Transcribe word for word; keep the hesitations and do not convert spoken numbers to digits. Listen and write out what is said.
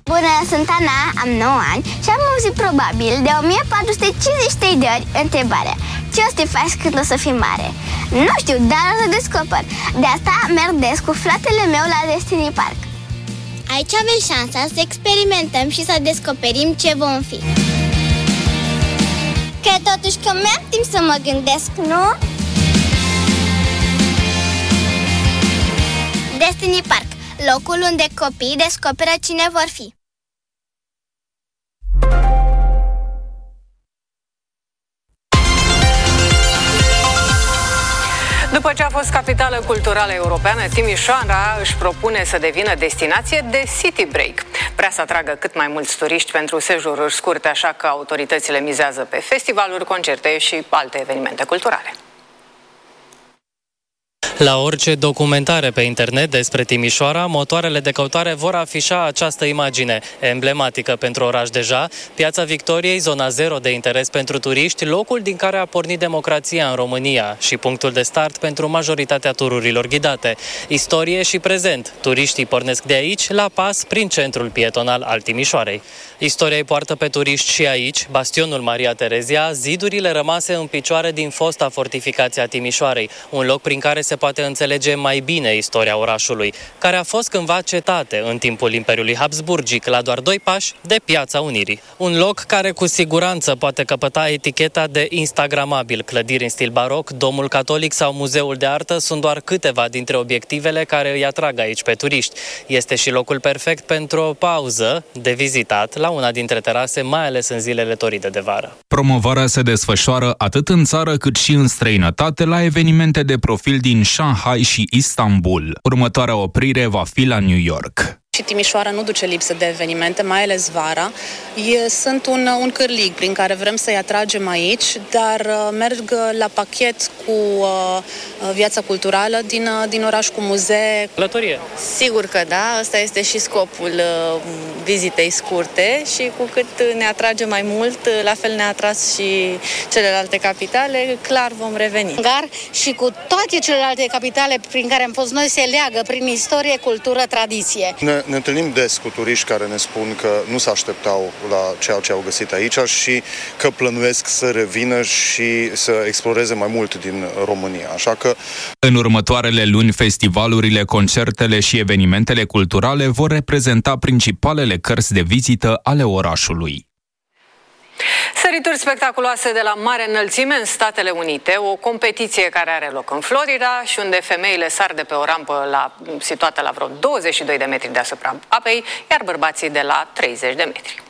Bună, sunt Ana, am nouă ani și am auzit probabil de o mie patru sute cincizeci și trei de ori întrebarea: ce o să te faci când o să fii mare? Nu știu, dar o să descoper. De asta merg des cu fratele meu la Destiny Park. Aici avem șansa să experimentăm și să descoperim ce vom fi. Cred totuși că mi-am timp să mă gândesc, nu? Destiny Park, locul unde copiii descoperă cine vor fi. După ce a fost capitală culturală europeană, Timișoara își propune să devină destinație de city break. Vrea să atragă cât mai mulți turiști pentru sejururi scurte, așa că autoritățile mizează pe festivaluri, concerte și alte evenimente culturale. La orice documentare pe internet despre Timișoara, motoarele de căutare vor afișa această imagine, emblematică pentru oraș deja, Piața Victoriei, zona zero de interes pentru turiști, locul din care a pornit democrația în România și punctul de start pentru majoritatea tururilor ghidate. Istorie și prezent. Turiștii pornesc de aici, la pas, prin centrul pietonal al Timișoarei. Istoria îi poartă pe turiști și aici, bastionul Maria Terezia, zidurile rămase în picioare din fosta fortificație a Timișoarei, un loc prin care se poate înțelege mai bine istoria orașului, care a fost cândva cetate în timpul Imperiului Habsburgic, la doar doi pași de Piața Unirii. Un loc care cu siguranță poate căpăta eticheta de instagramabil. Clădiri în stil baroc, Domul Catolic sau Muzeul de Artă sunt doar câteva dintre obiectivele care îi atrag aici pe turiști. Este și locul perfect pentru o pauză de vizitat la una dintre terase, mai ales în zilele toride de vară. Promovarea se desfășoară atât în țară cât și în străinătate la evenimente de profil din Shanghai și Istanbul. Următoarea oprire va fi la New York. Și Timișoara nu duce lipsă de evenimente, mai ales vara. E, sunt un, un cârlig prin care vrem să-i atragem aici, dar uh, merg la pachet cu uh, viața culturală din, uh, din oraș, cu muzee. Călătorie. Sigur că da, ăsta este și scopul uh, vizitei scurte și cu cât ne atrage mai mult, la fel ne-a atras și celelalte capitale, clar vom reveni. Gar și cu toate celelalte capitale prin care am fost noi se leagă prin istorie, cultură, tradiție. Ne, ne întâlnim des cu turiști care ne spun că nu se așteptau la ceea ce au găsit aici și că plănuiesc să revină și să exploreze mai mult din România. Așa că în următoarele luni, festivalurile, concertele și evenimentele culturale vor reprezenta principalele cărți de vizită ale orașului. Sărituri spectaculoase de la mare înălțime în Statele Unite, o competiție care are loc în Florida și unde femeile sar de pe o rampă la, situată la vreo douăzeci și doi de metri deasupra apei, iar bărbații de la treizeci de metri.